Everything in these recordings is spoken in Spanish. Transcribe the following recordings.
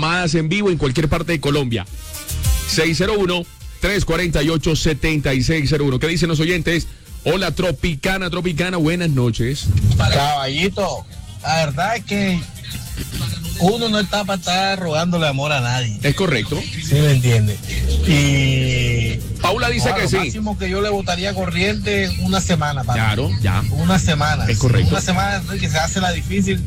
llamadas en vivo en cualquier parte de Colombia. 601-348-7601. ¿Qué dicen los oyentes? Hola, Tropicana, buenas noches. Caballito, la verdad es que uno no está para estar rogándole amor a nadie. Es correcto. ¿Sí me entiende? Y Paula dice que sí. Lo máximo que yo le botaría corriente una semana. Claro, ya. Una semana. Es correcto. Una semana que se hace la difícil.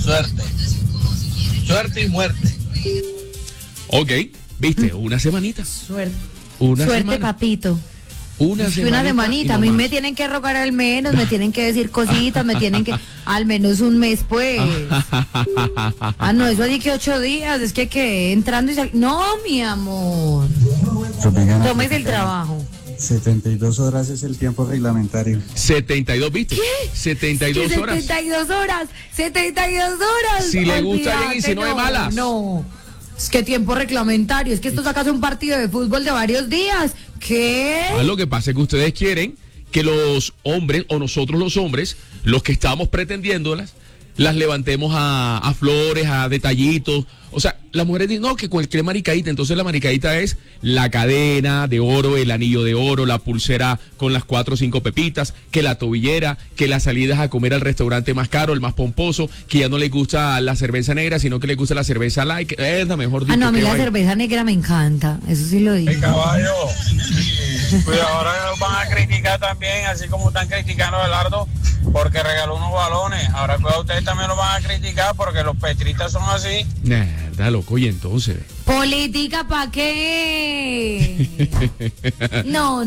Suerte y muerte. Ok, viste, una semanita. Suerte, Semana. papito. Una semanita. A mí me tienen que rogar al menos, me tienen que decir cositas, me tienen que... Al menos un mes, pues. No, eso de que 8 días, es que entrando y saliendo... No, mi amor. Tómese el trabajo. 72 horas es el tiempo reglamentario. 72, ¿viste? ¿Qué? 72 horas. 72 horas. Si le gusta bien y si no es malas. No. Es que tiempo reglamentario. Es que esto sacas un partido de fútbol de varios días. ¿Qué? Lo que pasa es que ustedes quieren que los hombres, o nosotros los hombres, los que estamos pretendiéndolas, las levantemos a flores, a detallitos. O sea, las mujeres dicen, no, que cualquier maricadita. Entonces la maricadita es la cadena de oro, el anillo de oro, la pulsera con las 4 o 5 pepitas, que la tobillera, que las salidas a comer al restaurante más caro, el más pomposo, que ya no les gusta la cerveza negra, sino que les gusta la cerveza light. Es la mejor dicho. No, a mí la cerveza negra me encanta. Eso sí lo digo. Caballo, pues ahora nos van a criticar también, así como están criticando a Belardo porque regaló unos balones. Ahora pues a ustedes también lo van a criticar porque los petristas son así. Nada, loco, y entonces. ¿Política para qué? No.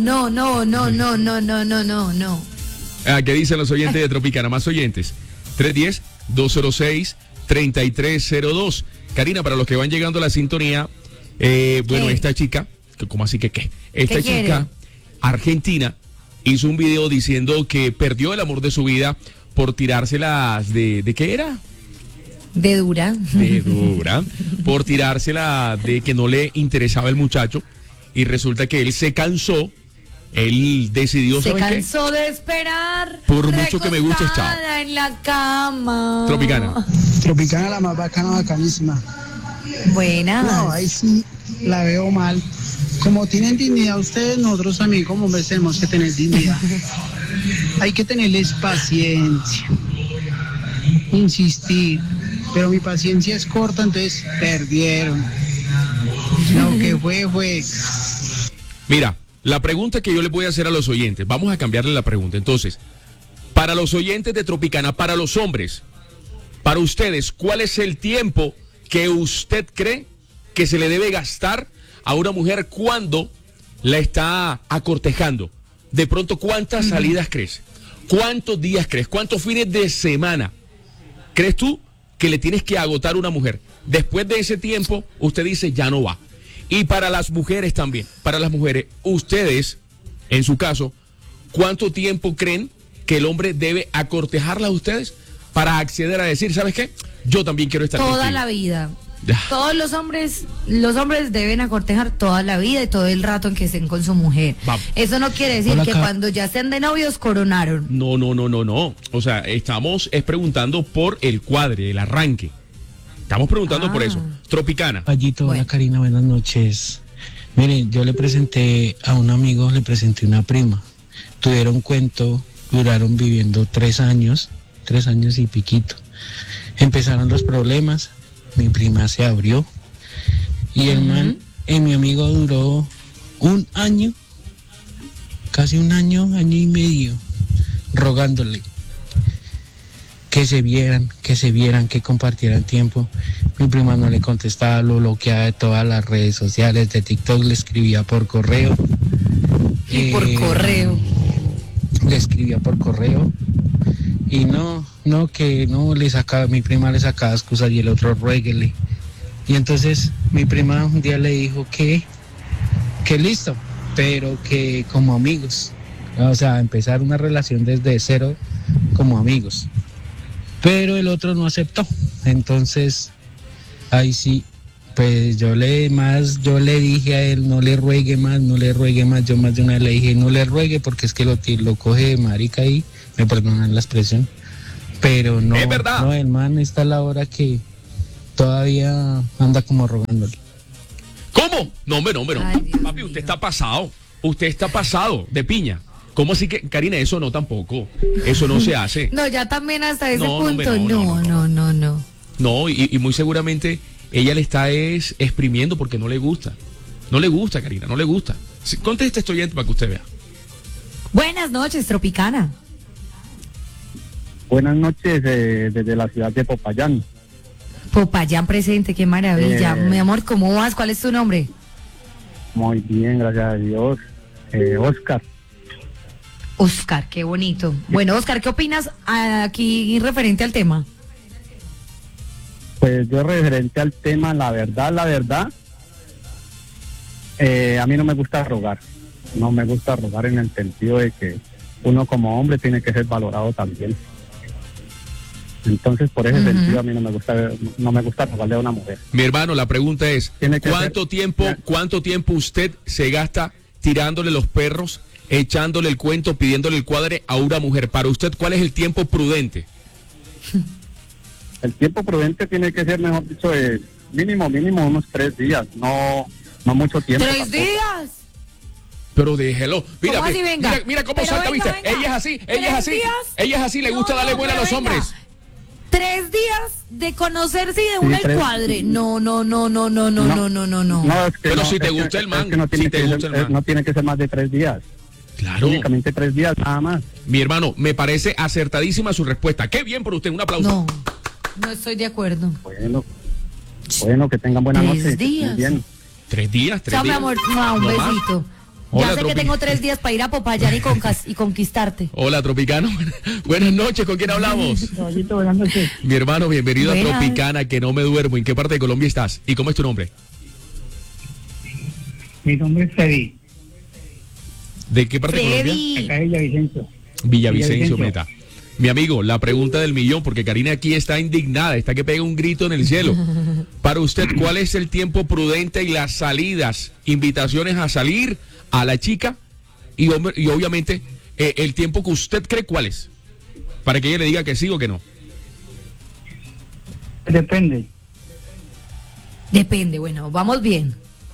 ¿Qué dicen los oyentes de Tropicana? Más oyentes. 310-206-3302. Karina, para los que van llegando a la sintonía, bueno, esta chica, ¿cómo así que qué? Esta chica argentina hizo un video diciendo que perdió el amor de su vida por tirárselas ¿de qué era? De dura. Por tirársela de que no le interesaba el muchacho, y resulta que él se cansó, él decidió, se ¿sabes cansó qué? de esperar. Por mucho que me guste, chao. En la cama. Tropicana, la más bacana, bacanísima. Buena. No, ahí sí la veo mal. Como tienen dignidad ustedes, nosotros también como hombres tenemos que tener dignidad. Hay que tenerles paciencia, insistir, pero mi paciencia es corta, entonces perdieron. Lo que fue. Mira, la pregunta que yo les voy a hacer a los oyentes, vamos a cambiarle la pregunta. Entonces, para los oyentes de Tropicana, para los hombres, para ustedes, ¿cuál es el tiempo que usted cree que se le debe gastar a una mujer cuando la está acortejando? De pronto, ¿cuántas salidas crees? ¿Cuántos días crees? ¿Cuántos fines de semana crees tú que le tienes que agotar a una mujer? Después de ese tiempo, usted dice, ya no va. Y para las mujeres también, para las mujeres, ustedes, en su caso, ¿cuánto tiempo creen que el hombre debe acortejarla a ustedes para acceder a decir, ¿sabes qué? Yo también quiero estar toda contigo. La vida. Todos los hombres deben acortejar toda la vida y todo el rato en que estén con su mujer. Vamos. Eso no quiere decir que cuando ya estén de novios coronaron. No. O sea, estamos preguntando por el cuadre, el arranque. Estamos preguntando por eso. Tropicana. Payito, hola Karina, buenas noches. Miren, yo le presenté a un amigo, le presenté una prima. Tuvieron cuento, duraron viviendo 3 años y piquito. Empezaron los problemas. Mi prima se abrió y el man, mi amigo duró un año, casi un año, año y medio, rogándole que se vieran, que compartieran tiempo. Mi prima no le contestaba, lo bloqueaba de todas las redes sociales, de TikTok, le escribía por correo. Por correo. Le escribía por correo. Y mi prima le sacaba excusas y el otro ruéguele. Y entonces mi prima un día le dijo que listo, pero que como amigos. O sea, empezar una relación desde cero como amigos. Pero el otro no aceptó. Entonces, ahí sí, pues yo le dije a él, no le ruegue más. Yo más de una vez le dije, no le ruegue porque es que lo coge de marica ahí. Me perdonan la expresión, pero no, es verdad. No, el man está a la hora que todavía anda como rogándole. ¿Cómo? No, hombre, no, hombre, no. Ay, Dios Papi, mío. usted está pasado. Usted está pasado de piña. ¿Cómo así que, Karina, eso no tampoco? Eso no se hace. No, ya también hasta ese No, hombre, punto. No. No, y muy seguramente ella le está exprimiendo porque no le gusta. No le gusta, Karina, no le gusta. Sí, conteste este oyente para que usted vea. Buenas noches, Tropicana. Buenas noches desde la ciudad de Popayán. Popayán presente, qué maravilla. Mi amor, ¿cómo vas? ¿Cuál es tu nombre? Muy bien, gracias a Dios. Oscar. Oscar, qué bonito. Bueno, Oscar, ¿qué opinas aquí referente al tema? Pues yo referente al tema, la verdad, a mí no me gusta rogar. No me gusta rogar en el sentido de que uno como hombre tiene que ser valorado también. Entonces, por ese sentido, a mí no me gusta rogarle a una mujer. Mi hermano, la pregunta es, Tiene que ¿cuánto tiempo usted se gasta tirándole los perros, echándole el cuento, pidiéndole el cuadre a una mujer? Para usted, ¿cuál es el tiempo prudente? El tiempo prudente tiene que ser, mejor dicho, mínimo unos 3 días, no mucho tiempo. ¿3 tampoco. días? Pero déjelo. Mira, ¿Cómo así, venga? mira cómo Pero salta, venga, ¿viste? venga. Ella es así, ella es 3 así. días. Ella es así, le gusta darle buena a los pero venga. hombres. 3 días de conocerse y de una el 3. cuadre. No. No, es que Pero no, si te es que- gusta el es man, que no tiene si te que gusta ser, el man. no tiene que ser más de 3 días. Claro. Únicamente 3 días, nada más. Mi hermano, me parece acertadísima su respuesta. Qué bien por usted, un aplauso. No estoy de acuerdo. Bueno, que tengan buena 3 noche. que estén días. bien. 3 días, 3 Chao, mi días. amor. No, un No más. besito. Hola, Ya sé que Tropi. tengo 3 días para ir a Popayán y conquistarte. Hola, Tropicano. Buenas noches, ¿con quién hablamos? Caballito, buenas noches. Mi hermano, bienvenido Buenas. a Tropicana, que no me duermo. ¿En qué parte de Colombia estás? ¿Y cómo es tu nombre? Mi nombre es Freddy, ¿De qué parte de Colombia? Freddy. acá de Villavicencio. Villavicencio, Villavicencio. Meta. Mi amigo, la pregunta del millón, porque Karina aquí está indignada, está que pega un grito en el cielo. Para usted, ¿cuál es el tiempo prudente y las salidas, invitaciones a salir a la chica? Y obviamente, el tiempo que usted cree, ¿cuál es? Para que ella le diga que sí o que no. Depende. Depende, bueno, vamos bien.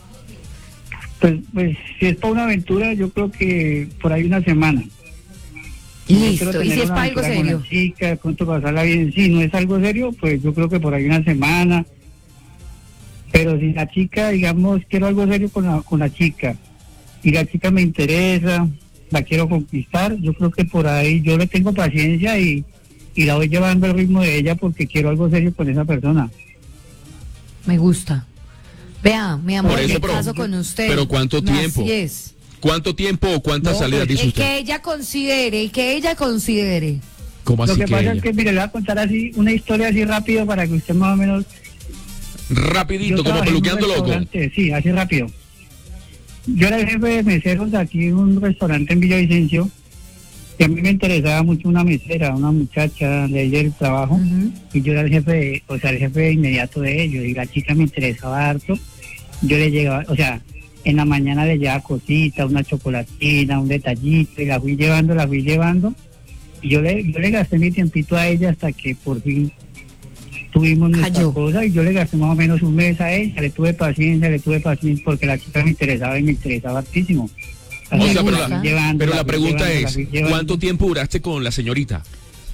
Pues si es para una aventura, yo creo que por ahí una semana. Listo. ¿Y si es para algo serio? Con la chica, de pronto pasarla bien. Si no es algo serio, pues yo creo que por ahí una semana. Pero si la chica, digamos, quiero algo serio con la chica, y la chica me interesa, la quiero conquistar, yo creo que por ahí yo le tengo paciencia y la voy llevando al ritmo de ella porque quiero algo serio con esa persona. Me gusta. Vea, mi amor, Por eso, me pero- caso con usted. pero ¿cuánto tiempo? Así es. ¿Cuánto tiempo o cuántas salidas dice El usted? que ella considere. ¿Cómo Lo así que que pasa ella? es que, mire, le voy a contar así una historia así rápido para que usted más o menos... Rapidito, Yo como trabajé en un peluqueando loco. restaurante, sí, así rápido. Yo era el jefe de meseros de aquí en un restaurante en Villavicencio y a mí me interesaba mucho una mesera, una muchacha de ella del trabajo, y yo era el jefe, el jefe inmediato de ellos, y la chica me interesaba harto. Yo le llegaba, en la mañana le llevaba cositas, una chocolatina, un detallito, y la fui llevando, y yo le gasté mi tiempito a ella hasta que por fin tuvimos nuestra Cayó. cosa, y yo le gasté más o menos un mes a ella, le tuve paciencia porque la chica me interesaba hartísimo. O Me sea, gusta. pero la pregunta es, ¿cuánto tiempo duraste con la señorita?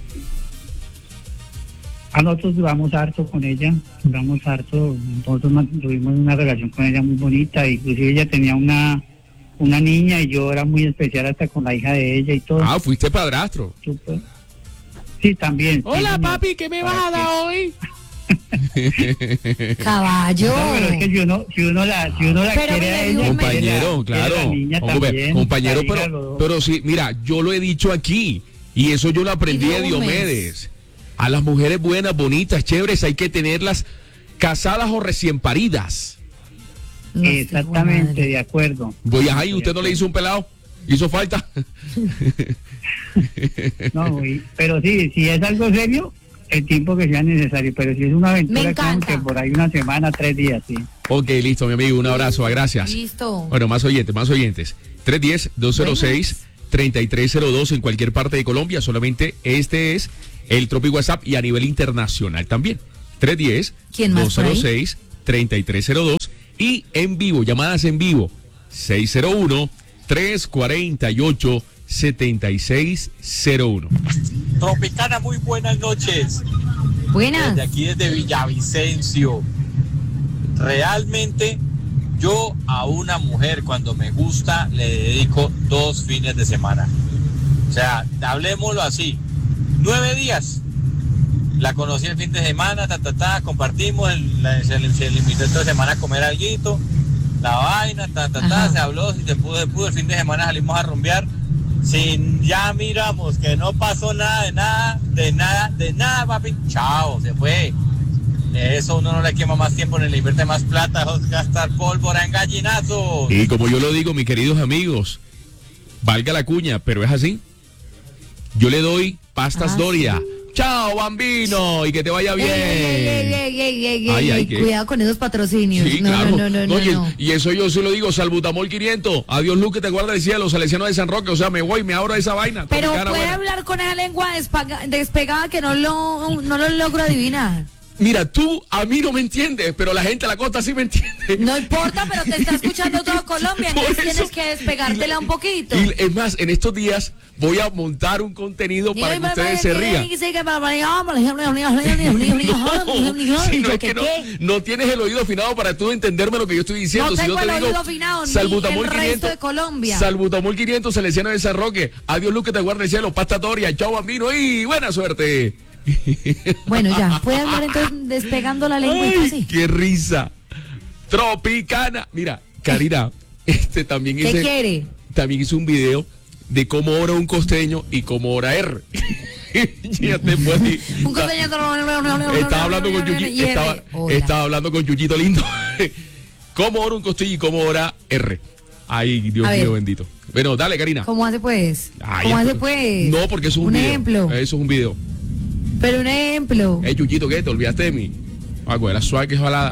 A nosotros duramos harto con ella, nosotros tuvimos una relación con ella muy bonita, inclusive ella tenía una niña y yo era muy especial hasta con la hija de ella y todo. Ah, fuiste padrastro. Súper. Sí, también. Hola, sí, papi, ¿qué me vas a dar hoy? Caballo. No, pero es que si uno la Pero quiere a mire, ella, Compañero, quiere la claro. niña Hombre, también, compañero, la hija, los dos. pero sí, mira, yo lo he dicho aquí y eso yo lo aprendí Y de de un mes. Diomedes. A las mujeres buenas, bonitas, chéveres, hay que tenerlas casadas o recién paridas. No, este Exactamente, hijo de de acuerdo. Voy ahí, ¿usted no le hizo un pelado? ¿Hizo falta? No, pero sí, si es algo serio, el tiempo que sea necesario, pero si es una aventura, Me como encanta. que por ahí una semana, 3 días, sí. Ok, listo, mi amigo, un abrazo, gracias. Listo. Bueno, más oyentes. 310-206-3302 en cualquier parte de Colombia. Solamente este es el Tropi WhatsApp y a nivel internacional también. ¿Quién más por ahí? 310-206-3302 y en vivo, llamadas en vivo, 601-348-7601. Tropicana, muy buenas noches. Buenas. Desde aquí, desde Villavicencio. Realmente, yo a una mujer cuando me gusta le dedico 2 fines de semana. O sea, hablemoslo así. 9 días. La conocí el fin de semana, compartimos, se le invitó esta semana a comer alguito, la vaina, se habló, si se pudo, el fin de semana salimos a rumbear, ya miramos que no pasó nada, de nada, papi, chao, se fue. Eso uno no le quema más tiempo ni le invierte más plata, es gastar pólvora en gallinazos. Y como yo lo digo, mis queridos amigos, valga la cuña, pero es así. Yo le doy pastas Doria. Chao, bambino, y que te vaya bien. Cuidado con esos patrocinios. Sí, no, claro. no. Y eso yo se lo digo, Salbutamol 500. Adiós, Luz, que te guarda el cielo, Salesiano de San Roque. O sea, me voy, me abro de esa vaina. Pero Tropicana, puede buena. hablar con esa lengua despegada que no lo logro adivinar. Mira, tú a mí no me entiendes, pero la gente de la costa sí me entiende. No importa, pero te está escuchando todo Colombia, entonces tienes que despegártela un poquito. Y es más, en estos días voy a montar un contenido para que ustedes se rían. Sino es que no tienes el oído afinado para tú entenderme lo que yo estoy diciendo. No si tengo yo te el digo, oído afinado, ni Salbutamol el resto 500, de Colombia. Salbutamol 500, Salesiano de San Roque. Adiós, Luz, que te guarde el cielo. Pasta Doria, chao, bambino, y buena suerte. Bueno, ya, puede hablar entonces despegando la lengua. Ay, qué risa. Tropicana. Mira, Karina, también ¿Qué hice, quiere? también hice un video de cómo ora un costeño y cómo ora R. Ya te puedo decir. Un costeño. Estaba hablando con Yuyi, estaba hablando con Yuyito lindo. ¿Cómo ora un costeño y cómo ora R? Ay, Dios mío bendito. Bueno, dale, Karina. ¿Cómo hace pues? Ay, ¿Cómo hace pues? No, porque eso es un video. Ejemplo. Eso es un video. Pero un ejemplo. Yuyito, ¿qué? ¿Te olvidaste de mí? Algo de la suave que es balada.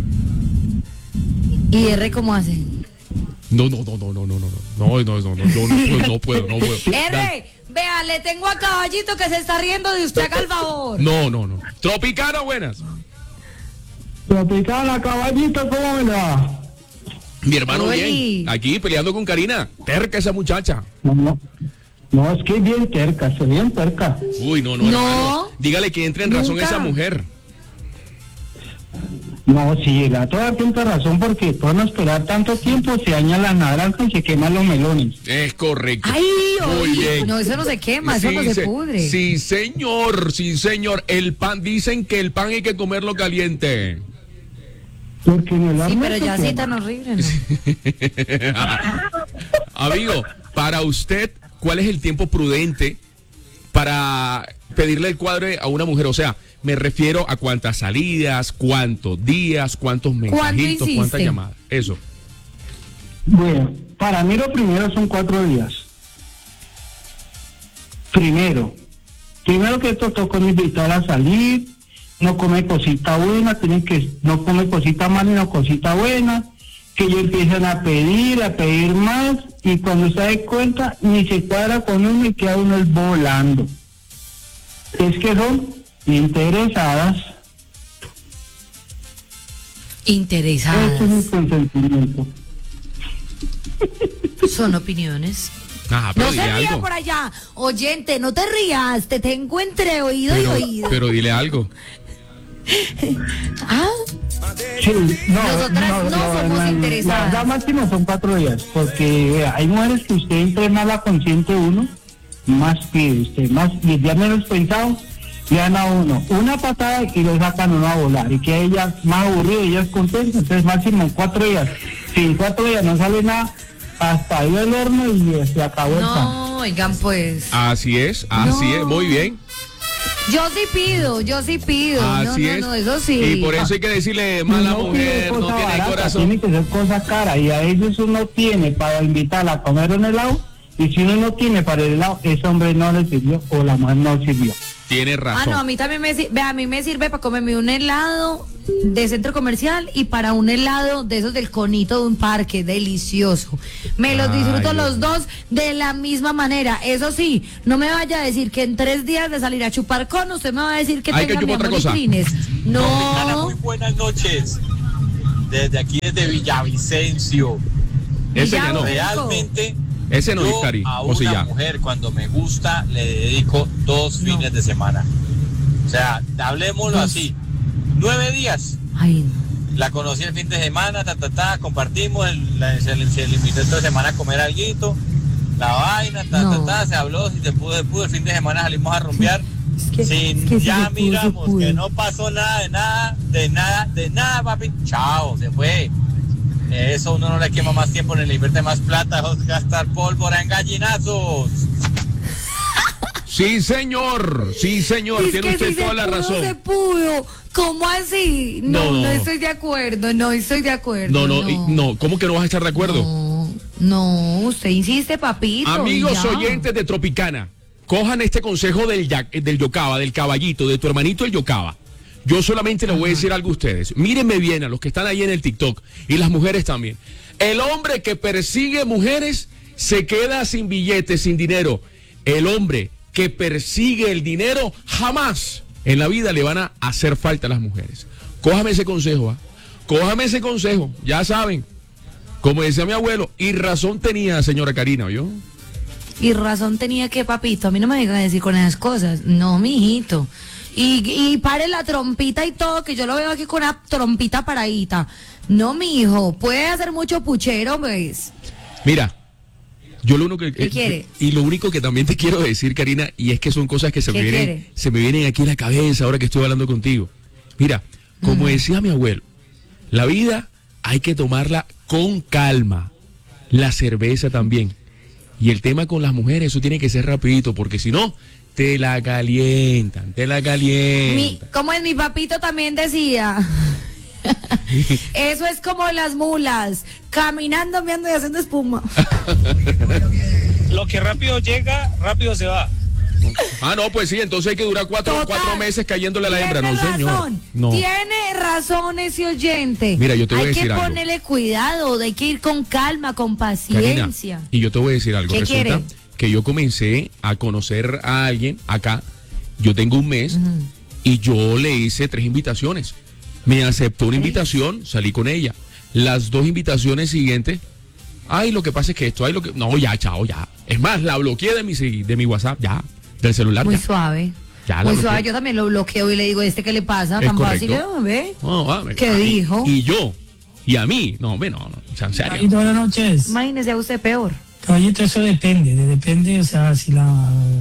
¿Y R cómo hace? No puedo. R, vea, le tengo a Caballito que se está riendo de usted, haga el favor. No. Tropicana, buenas. Tropicana, Caballito, ¿cómo me va? Mi hermano Oli. bien. Aquí peleando con Karina. Terca esa muchacha. No, es que es bien terca, soy bien terca. Uy, no. No. Hermano. Dígale que entre en razón Nunca. esa mujer. No, sí, la toda tiene razón porque por no esperar tanto tiempo se dañan las naranjas y se queman los melones. Es correcto. Ay, muy bien. No, eso no se quema, eso no se pudre. Sí, señor. El pan, dicen que el pan hay que comerlo caliente. Porque en el Sí, horno pero se ya quema. sí tan horrible, ¿no? Amigo, para usted, ¿cuál es el tiempo prudente para pedirle el cuadre a una mujer? O sea, me refiero a cuántas salidas, cuántos días, cuántos mensajitos, insiste? cuántas llamadas. Eso. Bueno, para mí lo primero son 4 días. Primero que toca invitar a salir, no come cosita buena, no come cosita mala, sino cosita buena, que ellos empiezan a pedir más, y cuando se da cuenta, ni se cuadra con uno y queda uno volando. Es que son interesadas. Interesadas. Eso es mi consentimiento. Son opiniones. Pero No dile se ría algo. por allá. Oyente, no te rías, te tengo entre oído y oído. Pero dile algo. Ah, Sí, Nosotras no somos interesadas. La verdad máximo son 4 días, porque vea, hay mujeres que usted entre más la consiente uno, más pide usted, más, y el día menos pensado, le dan a uno una patada y lo sacan uno a volar, y que ella más aburrida, ella es contenta, entonces máximo 4 días. Si en 4 días no sale nada, hasta ahí el horno y se acabó el pan. no, oigan pues. Así es, muy bien. Yo sí pido. Así es. No, eso sí. Y por eso hay que decirle, mala No mujer, pide no cosa tiene barata, corazón. tiene que ser cosa cara, y a ellos uno tiene para invitarla a comer un helado, y si uno no tiene para el helado, ese hombre no le sirvió o la mujer no sirvió. Tiene razón. No, a mí también a mí me sirve para comerme un helado de centro comercial y para un helado de esos del conito de un parque, delicioso. Me los disfruto los dos de la misma manera. Eso sí, no me vaya a decir que en 3 días de salir a chupar con usted me va a decir que tenga mi amor y trines. No. Muy buenas noches. Desde aquí, desde Villavicencio. Ese ya no. Realmente, ese no, yo Cari, a o si una ya. mujer cuando me gusta le dedico 2 fines de semana. O sea, hablemoslo así. 9 días. Ay, no. La conocí el fin de semana, compartimos, se le invitó esta semana a comer alguito, la vaina, se habló, si se pudo, el fin de semana salimos a rumbear. Ya miramos que no pasó nada, de nada, papi. Chao, se fue. Eso uno no le quema más tiempo ni le invierte más plata, es gastar pólvora en gallinazos. Sí, señor, tiene usted toda la razón. No se pudo. ¿Cómo así? No estoy de acuerdo, no, ¿cómo que no vas a estar de acuerdo? No, usted insiste, papito. Amigos oyentes de Tropicana, cojan este consejo del Yocaba, del caballito, de tu hermanito el Yocaba. Yo solamente les voy a decir algo a ustedes. Mírenme bien a los que están ahí en el TikTok y las mujeres también. El hombre que persigue mujeres se queda sin billetes, sin dinero. El hombre que persigue el dinero jamás en la vida le van a hacer falta a las mujeres. Cójame ese consejo, ya saben. Como decía mi abuelo, y razón tenía, señora Karina, ¿oyó? Y razón tenía que, papito, a mí no me vengan a decir con esas cosas. No, mijito. Y pare la trompita y todo, que yo lo veo aquí con una trompita paradita. No, mijo, puede hacer mucho puchero, pues. Mira, yo lo único que... ¿Qué quiere? Y lo único que también te quiero decir, Karina, y es que son cosas que se me vienen aquí en la cabeza ahora que estoy hablando contigo. Mira, como decía mi abuelo, la vida hay que tomarla con calma. La cerveza también. Y el tema con las mujeres, eso tiene que ser rapidito, porque si no, te la calientan. Como mi papito también decía... Eso es como las mulas, caminando, meando y haciendo espuma. Lo que rápido llega, rápido se va. No, pues sí, entonces hay que durar 4 meses cayéndole a la hembra. No, señor. No. Tiene razón ese oyente. Mira, yo te voy a decir algo. Hay que ponerle cuidado, hay que ir con calma, con paciencia. Karina, y yo te voy a decir algo. ¿Qué Resulta quiere? que yo comencé a conocer a alguien acá. Yo tengo un mes y yo le hice 3 invitaciones. Me aceptó una invitación, salí con ella. Las 2 invitaciones siguientes, lo que pasa es que esto, no, ya, chao, ya. Es más, la bloqueé de mi WhatsApp, ya, del celular. Muy ya. Suave. Ya muy suave, yo también lo bloqueo y le digo, ¿qué le pasa? Es tan correcto. Fácil, ¿ve? No, ¿Qué dijo? Y a mí, no, o sea, en serio. Caballito, buenas noches. Imagínese a usted peor. Caballito, eso depende, o sea, si la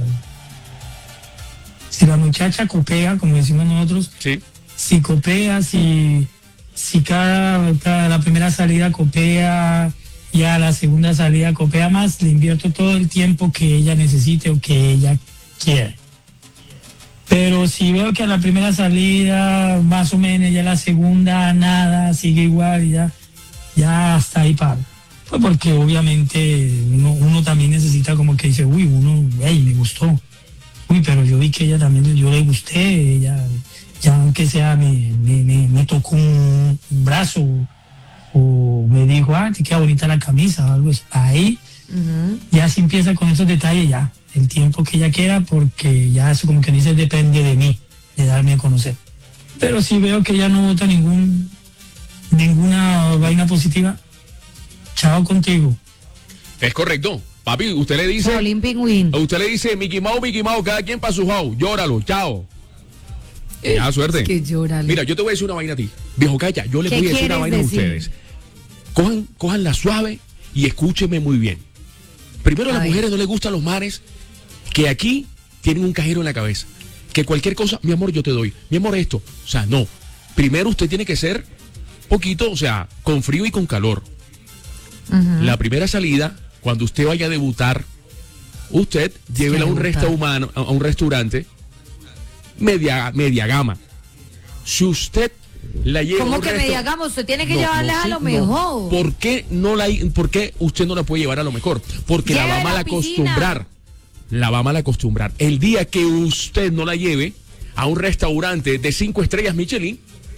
muchacha copea, como decimos nosotros, sí. Si copea, si cada la primera salida copea, ya la segunda salida copea más, le invierto todo el tiempo que ella necesite o que ella quiere. Pero si veo que a la primera salida, más o menos, ya la segunda, nada, sigue igual, ya hasta ahí paro. Pues porque obviamente uno también necesita como que dice, me gustó. Pero yo vi que ella también, yo le gusté, ella... Ya aunque sea me tocó un brazo o me dijo, te queda bonita la camisa o algo así. Ahí ya se empieza con esos detalles ya, el tiempo que ella quiera, porque ya eso como que dice depende de mí, de darme a conocer. Pero si veo que ella no vota ninguna vaina positiva, chao contigo. Es correcto. Papi, usted le dice... Usted le dice, Mickey Mouse, cada quien para su house, llóralo, chao. Suerte. Es que llórale. Mira, yo te voy a decir una vaina a ti. Viejo Calla, yo les voy a decir una vaina a ustedes. Cojan la suave y escúchenme muy bien. Primero, a las mujeres no les gustan los manes que aquí tienen un cajero en la cabeza. Que cualquier cosa, mi amor, yo te doy. Mi amor, esto. O sea, no. Primero usted tiene que ser poquito, o sea, con frío y con calor. La primera salida, cuando usted vaya a debutar, usted llévela a un restaurante media gama. Si usted la lleva ¿Cómo que media gama? Usted tiene que llevarla a lo mejor. ¿Por qué usted no la puede llevar a lo mejor? Porque la va a mal acostumbrar. La va a mal acostumbrar. El día que usted no la lleve a un restaurante de 5 estrellas Michelin,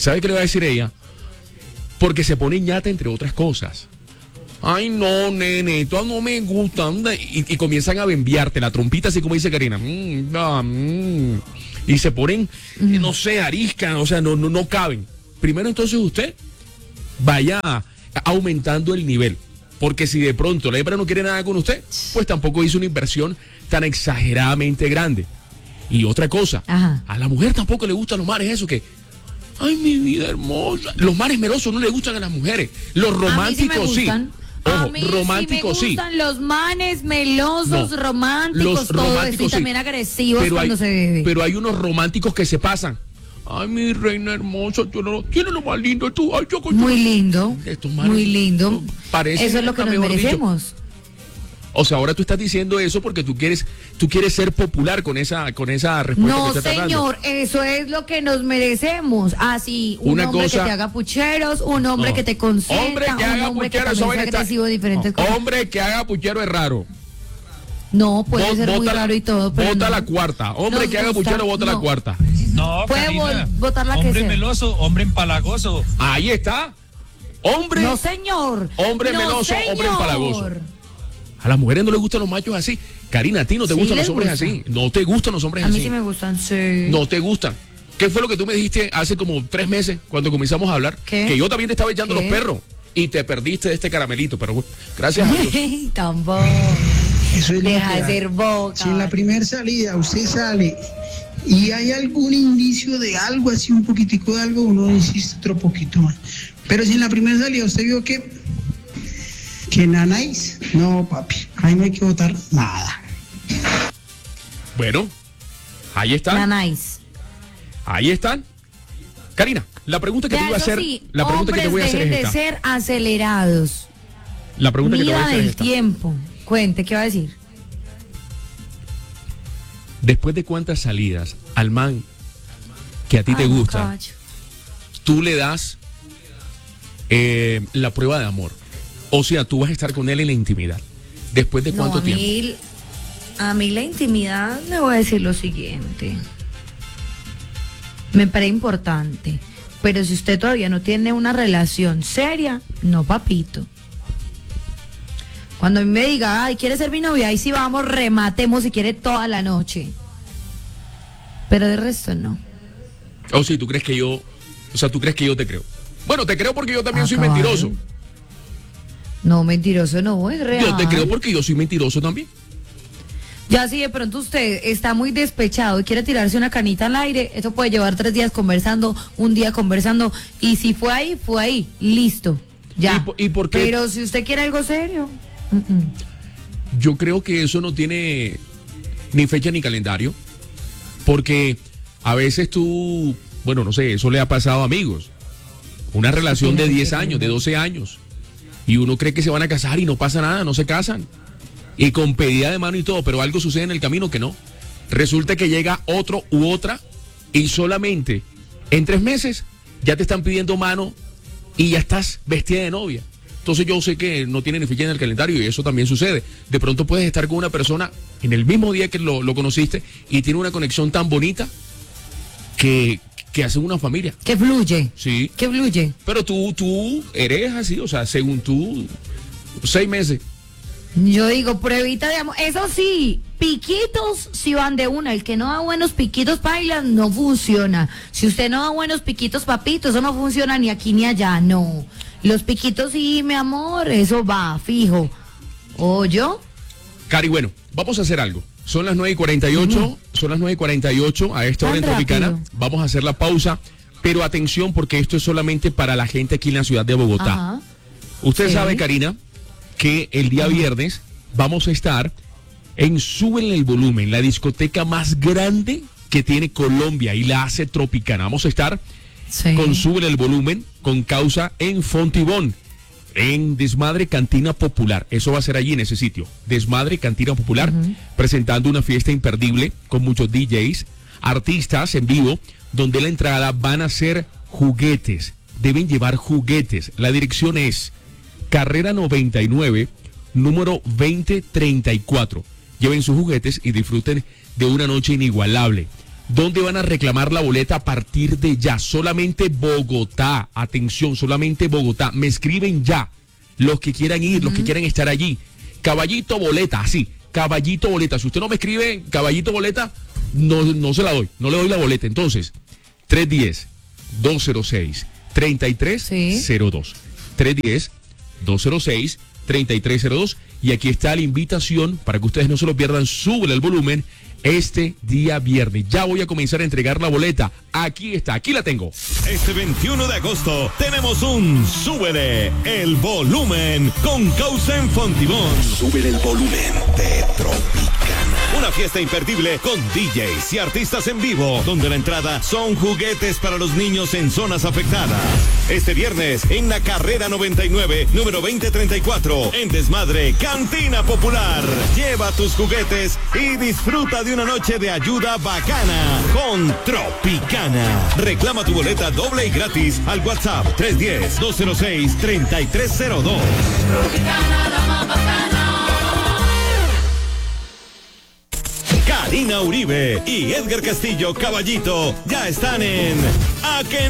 ¿Sabe qué le va a decir ella? Porque se pone ñata, entre otras cosas. Ay, no, nene, tú no me gusta. Y comienzan a bembearte la trompita, así como dice Karina. Y se ponen, no sé, ariscan, o sea, no caben. Primero, entonces, usted vaya aumentando el nivel. Porque si de pronto la hembra no quiere nada con usted, pues tampoco hizo una inversión tan exageradamente grande. Y otra cosa, a la mujer tampoco le gustan los mares, eso que... Ay, mi vida hermosa. Los mares melosos no le gustan a las mujeres. Los románticos sí. A mí románticos sí me gustan los manes melosos, románticos, los todo románticos eso, y también agresivos cuando se bebe. Pero hay unos románticos que se pasan. Ay, mi reina hermosa, tiene lo más lindo tú. Ay, muy lindo, muy lindo. Eso es lo que nos merecemos. Dicho. O sea, ahora tú estás diciendo eso porque tú quieres ser popular con esa respuesta que usted está dando. No, señor, eso es lo que nos merecemos. Así, un hombre que te haga pucheros, un hombre que te consienta, un hombre que también sea agresivo, diferentes cosas. Hombre que haga puchero es raro. No, puede ser muy raro y todo, pero vota la cuarta. Hombre que haga puchero, vota la cuarta. No, puede votar la que sea. Hombre meloso, hombre empalagoso. Ahí está. Hombre. No, señor. Hombre meloso, hombre empalagoso. A las mujeres no les gustan los machos así. Karina, ¿a ti no te gustan los hombres así? ¿No te gustan los hombres así? A mí sí me gustan, sí. ¿No te gustan? ¿Qué fue lo que tú me dijiste hace como 3 meses cuando comenzamos a hablar? ¿Qué? Que yo también te estaba echando los perros y te perdiste de este caramelito, pero bueno, gracias a Dios. Tampoco. Eso es deja de ser boca. Si en la primera salida usted sale y hay algún indicio de algo, así un poquitico de algo, uno insiste otro poquito más. Pero si en la primera salida usted vio que nanáis, no, papi, ahí no hay que votar nada. Bueno, ahí están. Nanáis. Ahí están. Karina, la pregunta que te voy a hacer, la pregunta que te voy a hacer es esta. De ser acelerados. La pregunta que te voy a hacer es esta. Tiempo. Cuente, ¿qué va a decir? Después de cuántas salidas al man que a ti te gusta, caballo, tú le das la prueba de amor. O sea, tú vas a estar con él en la intimidad. ¿Después de cuánto tiempo? A mí la intimidad, le voy a decir lo siguiente. Me parece importante. Pero si usted todavía no tiene una relación seria, no, papito. Cuando a mí me diga, ay, ¿quiere ser mi novia? Ahí sí vamos, rematemos si quiere toda la noche. Pero de resto no. Oh, sí, ¿tú crees que yo te creo? Bueno, te creo porque yo también soy mentiroso. No, mentiroso no, es real. Yo te creo porque yo soy mentiroso también. Ya si de pronto usted está muy despechado y quiere tirarse una canita al aire, eso puede llevar 3 días conversando, un día conversando, y si fue ahí, listo, ya. ¿Y por qué? Pero si usted quiere algo serio... Yo creo que eso no tiene ni fecha ni calendario, porque a veces tú, bueno, no sé, eso le ha pasado a amigos, una relación de 10 años, de 12 años, y uno cree que se van a casar y no pasa nada, no se casan, y con pedida de mano y todo, pero algo sucede en el camino que no. Resulta que llega otro u otra y solamente en 3 meses ya te están pidiendo mano y ya estás vestida de novia. Entonces yo sé que no tiene ni fecha en el calendario y eso también sucede. De pronto puedes estar con una persona en el mismo día que lo conociste y tiene una conexión tan bonita que hacen una familia. Que fluye. Sí. Que fluye. Pero tú eres así, o sea, según tú, 6 meses. Yo digo, pruebita de amor. Eso sí, piquitos si van de una. El que no da buenos piquitos, baila, no funciona. Si usted no da buenos piquitos, papito, eso no funciona ni aquí ni allá, no. Los piquitos sí, mi amor, eso va, fijo. ¿Oyo? Cari, bueno, vamos a hacer algo. Son las 9:48, son las 9:48 a esta hora en Tropicana. Vamos a hacer la pausa, pero atención porque esto es solamente para la gente aquí en la ciudad de Bogotá. Ajá. Usted sabe, Karina, que el día viernes vamos a estar en Súbele el Volumen, la discoteca más grande que tiene Colombia y la hace Tropicana. Vamos a estar con Súbele el Volumen, con causa en Fontibón, en Desmadre Cantina Popular. Eso va a ser allí en ese sitio, Desmadre Cantina Popular, presentando una fiesta imperdible con muchos DJs, artistas en vivo, donde la entrada van a ser juguetes. Deben llevar juguetes. La dirección es Carrera 99, número 2034. Lleven sus juguetes y disfruten de una noche inigualable. ¿Dónde van a reclamar la boleta a partir de ya? Solamente Bogotá, atención, solamente Bogotá. Me escriben ya los que quieran ir, los que quieran estar allí. Caballito Boleta, así, Caballito Boleta. Si usted no me escribe Caballito Boleta, no se la doy, no le doy la boleta. Entonces, 310-206-3302. 310-206-3302. Y aquí está la invitación para que ustedes no se lo pierdan. Súbele el volumen este día viernes. Ya voy a comenzar a entregar la boleta. Aquí está, aquí la tengo. Este 21 de agosto tenemos un Súbele el volumen con Causa en Fontibón. Súbele el volumen de Tropicana. Una fiesta imperdible con DJs y artistas en vivo, donde la entrada son juguetes para los niños en zonas afectadas. Este viernes en la carrera 99, número 2034, en Desmadre, Cantina Popular. Lleva tus juguetes y disfruta de una noche de ayuda bacana con Tropicana. Reclama tu boleta doble y gratis al WhatsApp 310-206-3302. Tropicana, la más bacana. Karina Uribe y Edgar Castillo Caballito ya están en A que